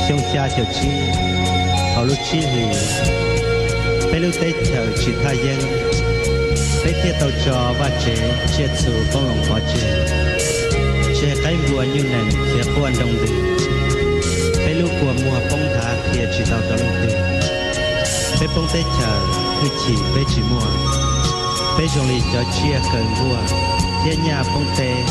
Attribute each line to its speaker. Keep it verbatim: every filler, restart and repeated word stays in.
Speaker 1: trong cha cho chi họ lúc chi thì phải lúc tết chờ chỉ thay dân phải thiết tàu trò và chế chia sẻ con lòng khó chế chế cái vua như này sẽ quan đồng gì phải lúc của mùa phong thả thì chỉ tàu cho lòng từ phải phong tết chờคือchỉ phải chỉ mùa phải dùng lý cho chia cơn vua thiên nhà phong tê